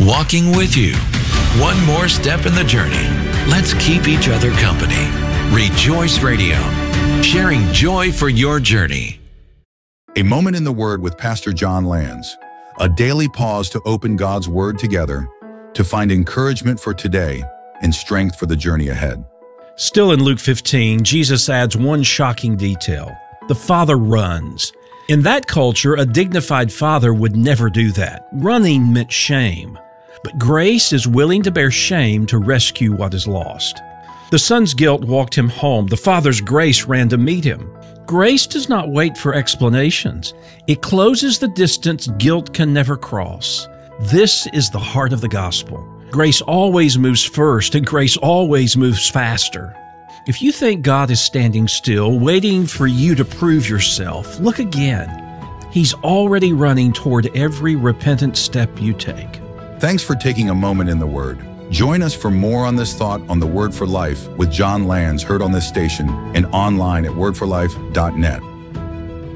walking with you. One more step in the journey. Let's keep each other company. Rejoice Radio, sharing joy for your journey. A Moment in the Word with Pastor John Lands. A daily pause to open God's Word together to find encouragement for today and strength for the journey ahead. Still in Luke 15, Jesus adds one shocking detail. The father runs. In that culture, a dignified father would never do that. Running meant shame. But grace is willing to bear shame to rescue what is lost. The son's guilt walked him home. The father's grace ran to meet him. Grace does not wait for explanations. It closes the distance guilt can never cross. This is the heart of the gospel. Grace always moves first, and grace always moves faster. If you think God is standing still, waiting for you to prove yourself, look again. He's already running toward every repentant step you take. Thanks for taking a moment in the Word. Join us for more on this thought on the Word for Life with John Lands, heard on this station and online at wordforlife.net.